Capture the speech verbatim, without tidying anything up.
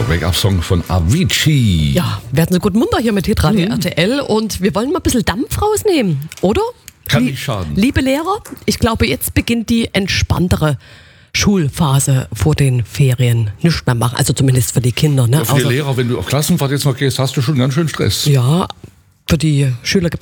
Wake-up-Song von Avicii. Ja, werden Sie gut munter hier mit Hitradio mhm. R T L und wir wollen mal ein bisschen Dampf rausnehmen, oder? Kann nicht schaden. Liebe Lehrer, ich glaube, jetzt beginnt die entspanntere Schulphase vor den Ferien. Nicht mehr machen, also zumindest für die Kinder. Ne? Ja, für die also, Lehrer, wenn du auf Klassenfahrt jetzt noch gehst, hast du schon ganz schön Stress. Ja, für die Schüler gibt